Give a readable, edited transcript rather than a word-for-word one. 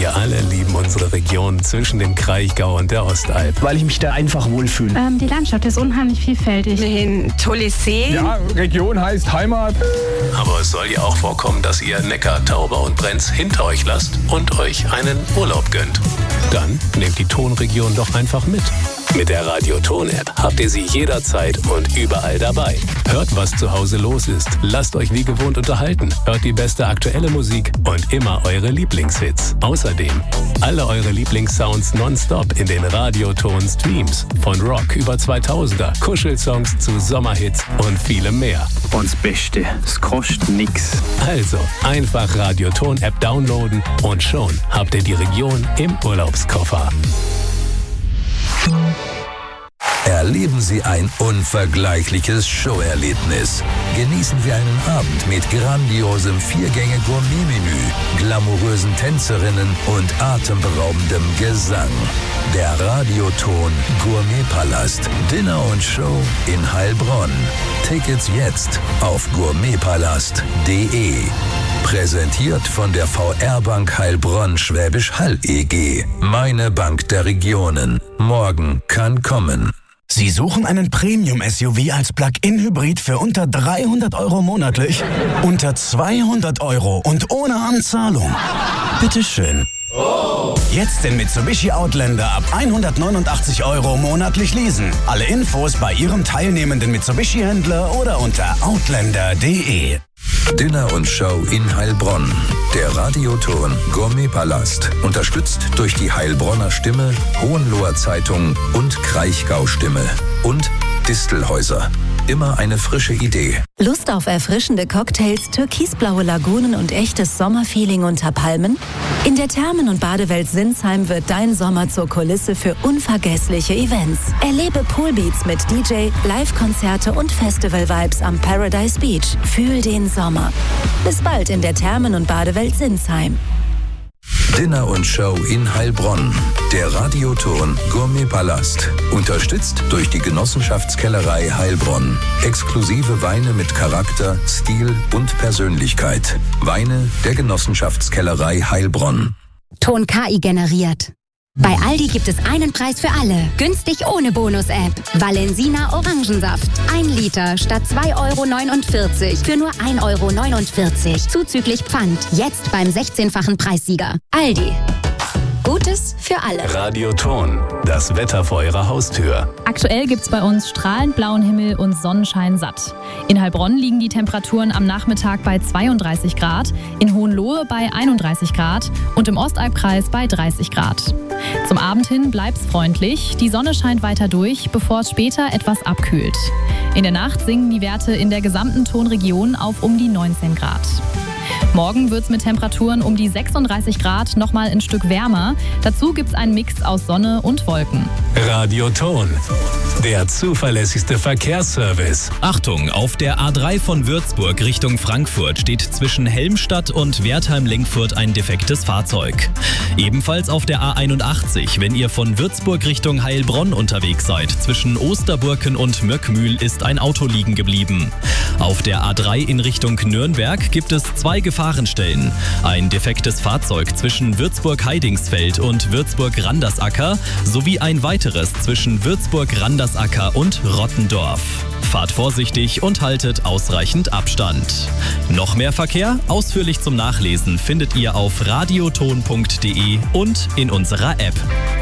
Wir alle lieben unsere Region zwischen dem Kraichgau und der Ostalb. Weil ich mich da einfach wohlfühle. Die Landschaft ist unheimlich vielfältig. Ein tolles See. Ja, Region heißt Heimat. Aber es soll ja auch vorkommen, dass ihr Neckar, Tauber und Brenz hinter euch lasst und euch einen Urlaub gönnt. Dann nehmt die Tonregion doch einfach mit. Mit der Radio-Ton-App habt ihr sie jederzeit und überall dabei. Hört, was zu Hause los ist. Lasst euch wie gewohnt unterhalten. Hört die beste aktuelle Musik und immer eure Lieblingshits. Außerdem alle eure Lieblingssounds nonstop in den Radio-Ton-Streams. Von Rock über 2000er, Kuschelsongs zu Sommerhits und vielem mehr. Und das Beste, es kostet nix. Also einfach Radio-Ton-App downloaden und schon habt ihr die Region im Urlaubskoffer. Erleben Sie ein unvergleichliches Showerlebnis. Genießen Sie einen Abend mit grandiosem 4-Gänge-Gourmet-Menü, glamourösen Tänzerinnen und atemberaubendem Gesang. Der Radioton Gourmetpalast. Dinner und Show in Heilbronn. Tickets jetzt auf gourmetpalast.de. Präsentiert von der VR-Bank Heilbronn Schwäbisch Hall e.G. Meine Bank der Regionen. Morgen kann kommen. Sie suchen einen Premium-SUV als Plug-in-Hybrid für unter 300 € monatlich? Unter 200 € und ohne Anzahlung? Bitteschön. Jetzt den Mitsubishi Outlander ab 189 € monatlich leasen. Alle Infos bei Ihrem teilnehmenden Mitsubishi-Händler oder unter outlander.de. Dinner und Show in Heilbronn. Der Radioton Gourmetpalast. Unterstützt durch die Heilbronner Stimme, Hohenloher Zeitung und Kraichgau Stimme. Und Distelhäuser. Immer eine frische Idee. Lust auf erfrischende Cocktails, türkisblaue Lagunen und echtes Sommerfeeling unter Palmen? In der Thermen- und Badewelt Sinsheim wird dein Sommer zur Kulisse für unvergessliche Events. Erlebe Poolbeats mit DJ, Live-Konzerte und Festival-Vibes am Paradise Beach. Fühl den Sommer. Bis bald in der Thermen- und Badewelt Sinsheim. Dinner und Show in Heilbronn. Der Radioton Gourmetpalast. Unterstützt durch die Genossenschaftskellerei Heilbronn. Exklusive Weine mit Charakter, Stil und Persönlichkeit. Weine der Genossenschaftskellerei Heilbronn. Ton KI generiert. Bei Aldi gibt es einen Preis für alle. Günstig ohne Bonus-App. Valensina Orangensaft. 1 Liter statt 2,49 € für nur 1,49 € zuzüglich Pfand. Jetzt beim 16-fachen Preissieger. Aldi. Gutes für alle. Radioton, das Wetter vor Ihrer Haustür. Aktuell gibt's bei uns strahlend blauen Himmel und Sonnenschein satt. In Heilbronn liegen die Temperaturen am Nachmittag bei 32 Grad, in Hohenlohe bei 31 Grad und im Ostalbkreis bei 30 Grad. Zum Abend hin bleibt's freundlich, die Sonne scheint weiter durch, bevor es später etwas abkühlt. In der Nacht sinken die Werte in der gesamten Tonregion auf um die 19 Grad. Morgen wird's mit Temperaturen um die 36 Grad nochmal ein Stück wärmer. Dazu gibt's einen Mix aus Sonne und Wolken. Radioton, der zuverlässigste Verkehrsservice. Achtung, auf der A3 von Würzburg Richtung Frankfurt steht zwischen Helmstadt und Wertheim-Lenkfurt ein defektes Fahrzeug. Ebenfalls auf der A81, wenn ihr von Würzburg Richtung Heilbronn unterwegs seid, zwischen Osterburken und Möckmühl ist ein Auto liegen geblieben. Auf der A3 in Richtung Nürnberg gibt es 2 Gefahrenstellen. Ein defektes Fahrzeug zwischen Würzburg-Heidingsfeld und Würzburg-Randersacker sowie ein weiteres zwischen Würzburg-Randersacker und Rottendorf. Fahrt vorsichtig und haltet ausreichend Abstand. Noch mehr Verkehr? Ausführlich zum Nachlesen findet ihr auf radioton.de und in unserer App.